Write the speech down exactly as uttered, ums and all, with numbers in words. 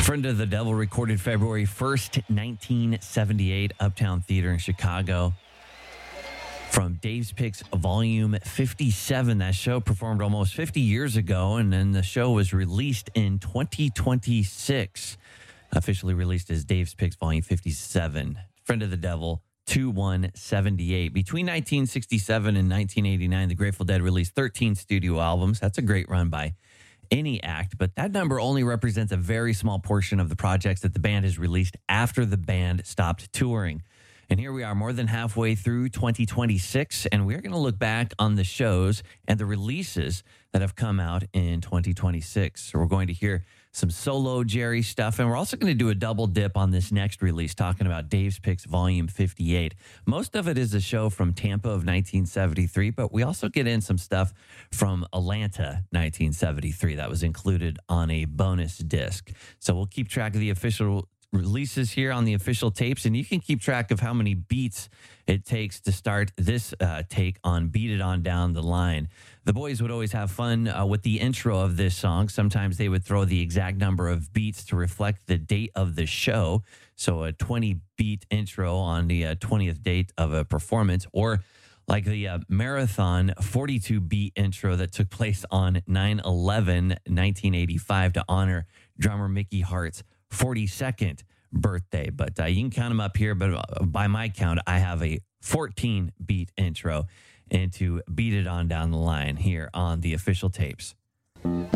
Friend of the Devil recorded February first, nineteen seventy-eight, Uptown Theater in Chicago. From Dave's Picks Volume fifty-seven. That show performed almost fifty years ago, and then the show was released in twenty twenty-six. Officially released as Dave's Picks Volume fifty-seven. Friend of the Devil, two one seven eight. Between nineteen sixty-seven and nineteen eighty-nine, the Grateful Dead released thirteen studio albums. That's a great run by any act, but that number only represents a very small portion of the projects that the band has released after the band stopped touring. And here we are more than halfway through twenty twenty-six, and we're going to look back on the shows and the releases that have come out in twenty twenty-six. So we're going to hear some solo Jerry stuff, and we're also going to do a double dip on this next release, talking about Dave's Picks Volume fifty-eight. Most of it is a show from Tampa of nineteen seventy-three, but we also get in some stuff from Atlanta nineteen seventy-three that was included on a bonus disc. So we'll keep track of the official releases here on the official tapes, and you can keep track of how many beats it takes to start this uh, take on Beat It On Down the Line. The boys would always have fun uh, with the intro of this song. Sometimes they would throw the exact number of beats to reflect the date of the show. So a twenty-beat intro on the uh, twentieth date of a performance, or like the uh, marathon forty-two-beat intro that took place on nine eleven nineteen eighty-five to honor drummer Mickey Hart's forty-second birthday. But uh, you can count them up here, but uh, by my count, I have a fourteen-beat intro into Beat It On Down the Line here on the official tapes.